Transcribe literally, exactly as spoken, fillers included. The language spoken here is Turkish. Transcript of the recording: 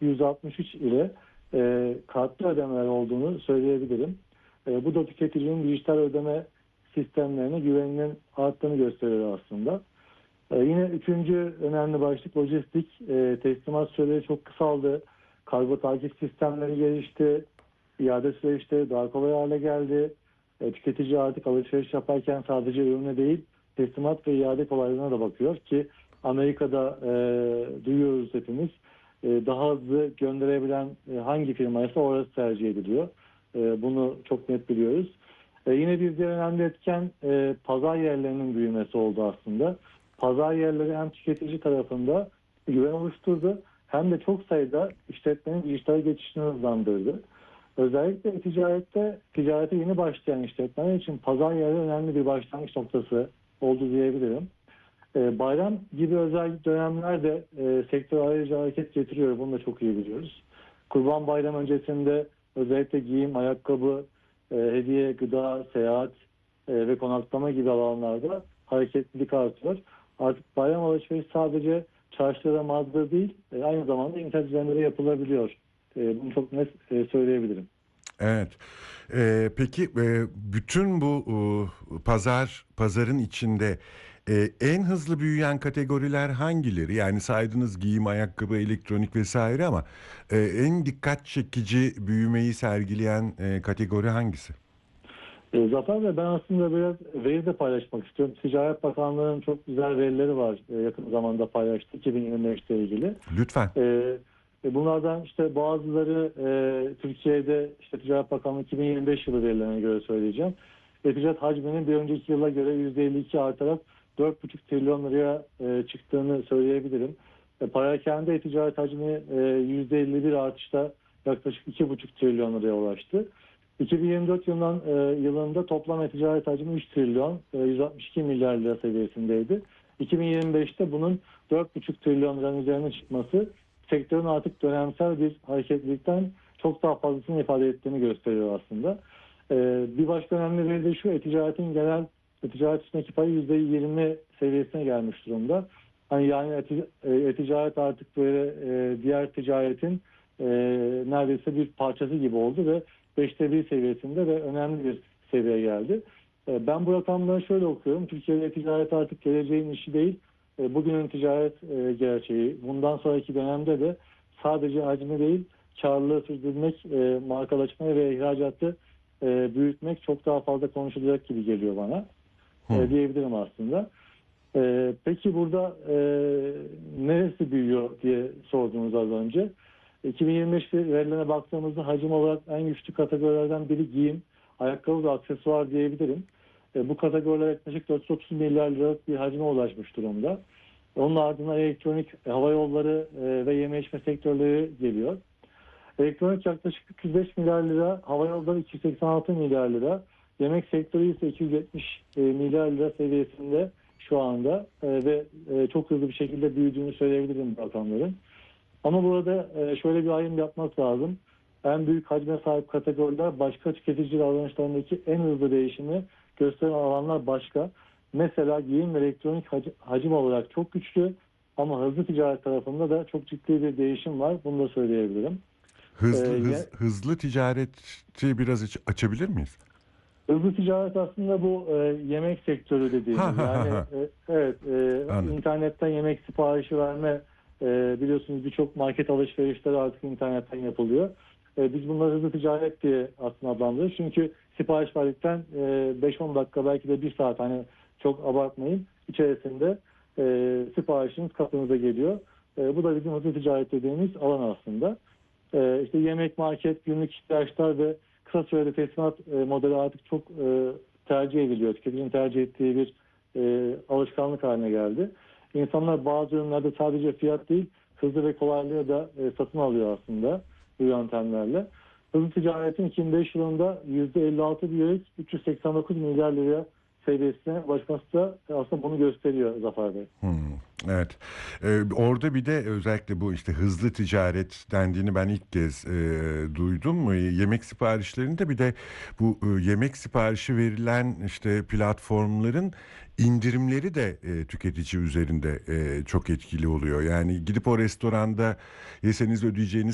yüzde altmış üç ile e, kartlı ödemeler olduğunu söyleyebilirim. E, bu da tüketicinin dijital ödeme sistemlerine güveninin arttığını gösteriyor aslında. E, yine üçüncü önemli başlık lojistik. E, teslimat süreleri çok kısaldı. Kargo takip sistemleri gelişti. İade süreçleri daha kolay hale geldi. E, tüketici artık alışveriş yaparken sadece ürüne değil teslimat ve iade kolaylığına da bakıyor ki Amerika'da e, duyuyoruz hepimiz. E, daha hızlı gönderebilen e, hangi firmaysa orası tercih ediliyor. E, bunu çok net biliyoruz. E, yine bir diğer önemli etken e, pazar yerlerinin büyümesi oldu aslında. Pazar yerleri hem tüketici tarafında güven oluşturdu hem de çok sayıda işletmenin dijital geçişini hızlandırdı. Özellikle ticarette, ticarete yeni başlayan işletmeler için pazar yeri önemli bir başlangıç noktası oldu diyebilirim. Ee, bayram gibi özel dönemlerde e, sektör ayrıca hareket getiriyor. Bunu da çok iyi biliyoruz. Kurban Bayramı öncesinde özellikle giyim, ayakkabı, e, hediye, gıda, seyahat e, ve konaklama gibi alanlarda hareketlilik artıyor. Artık bayram alışverişi sadece çarşıda mağazada değil, e, aynı zamanda internet üzerinde de yapılabiliyor. E, bunu çok net e, söyleyebilirim. Evet. Ee, peki e, bütün bu e, pazar pazarın içinde e, en hızlı büyüyen kategoriler hangileri? Yani saydınız giyim, ayakkabı, elektronik vesaire ama e, en dikkat çekici büyümeyi sergileyen e, kategori hangisi? E, Zafer Bey, ben aslında biraz veri de paylaşmak istiyorum. Ticaret Bakanlığı'nın çok güzel verileri var, e, yakın zamanda paylaştı iki bin yirmi beş ile ilgili. Lütfen. E, e, bunlardan işte bazıları e, Türkiye'de işte Ticaret Bakanlığı iki bin yirmi beş yılı verilerine göre söyleyeceğim. E, ticaret hacminin bir önceki yıla göre yüzde elli iki artarak dört buçuk trilyon liraya e, çıktığını söyleyebilirim. E, Perakende ticaret hacmi e, yüzde elli bir artışta yaklaşık iki buçuk trilyon liraya ulaştı. iki bin yirmi dört yılından, e, yılında toplam ticaret hacmi üç trilyon e, yüz altmış iki milyar lira seviyesindeydi. iki bin yirmi beşte bunun dört buçuk trilyon liranın üzerine çıkması sektörün artık dönemsel bir hareketlilikten çok daha fazlasını ifade ettiğini gösteriyor aslında. E, bir başka önemli veri de şu, e-ticaretin genel e-ticaret içindeki payı yüzde yirmi seviyesine gelmiş durumda. Hani yani e-ticaret artık böyle e, diğer ticaretin e, neredeyse bir parçası gibi oldu ve beşte bir seviyesinde ve önemli bir seviyeye geldi. E, ben bu rakamları şöyle okuyorum. Türkiye'de ticaret artık geleceğin işi değil, e, bugünün ticaret e, gerçeği. Bundan sonraki dönemde de sadece hacmi değil, karlılığı sürdürmek, e, markalaşmayı ve ihracatı e, büyütmek çok daha fazla konuşulacak gibi geliyor bana. E, Hmm. diyebilirim aslında. E, peki burada e, neresi büyüyor diye sordunuz az önce. iki bin yirmi beş verilerine baktığımızda hacim olarak en güçlü kategorilerden biri giyim, ayakkabı ve aksesuar diyebilirim. E, bu kategoriler yaklaşık dört yüz otuz milyar liralık bir hacme ulaşmış durumda. Onun ardından elektronik, e, hava yolları e, ve yeme içme sektörleri geliyor. Elektronik yaklaşık üç yüz beş milyar lira, hava yolları iki yüz seksen altı milyar lira, yemek sektörü ise iki yüz yetmiş e, milyar lira seviyesinde şu anda e, ve e, çok hızlı bir şekilde büyüdüğünü söyleyebilirim bu rakamların. Ama burada e, şöyle bir ayrım yapmak lazım. En büyük hacme sahip kategoriler başka tüketici davranışlarındaki en hızlı değişimi gösteren alanlar başka. Mesela giyim ve elektronik hac- hacim olarak çok güçlü ama hızlı ticaret tarafında da çok ciddi bir değişim var. Bunu da söyleyebilirim. E, Hızlı ye- hız, hızlı ticareti biraz aç- açabilir miyiz? Hızlı ticaret aslında bu e, yemek sektörü Ha dediğimiz. ha ha Yani ha. e, evet, e, Anladım. internetten yemek siparişi verme, e, biliyorsunuz birçok market alışverişleri artık internetten yapılıyor. E, biz bunları hızlı ticaret diye aslında adlandırıyoruz. Çünkü sipariş verdikten e, beş on dakika belki de bir saat, hani çok abartmayın, içerisinde e, siparişiniz kapınıza geliyor. E, bu da bizim hızlı ticaret dediğimiz alan aslında. E, işte yemek, market, günlük ihtiyaçlar ve kısa sürede teslimat e, modeli artık çok e, tercih ediliyor. Tüketicinin tercih ettiği bir e, alışkanlık haline geldi. İnsanlar bazı ürünlerde sadece fiyat değil, hızlı ve kolaylığı da e, satın alıyor aslında bu yöntemlerle. Hızlı ticaretin iki bin beş yılında yüzde elli altı büyüyerek üç yüz seksen dokuz milyar liraya seviyesine ulaşması da aslında bunu gösteriyor Zafer Bey. Hmm, evet. Ee, orada bir de özellikle bu işte hızlı ticaret dendiğini ben ilk kez e, duydum. E, Yemek siparişlerinde bir de bu e, yemek siparişi verilen işte platformların indirimleri de e, tüketici üzerinde e, çok etkili oluyor. Yani gidip o restoranda yeseniz ödeyeceğiniz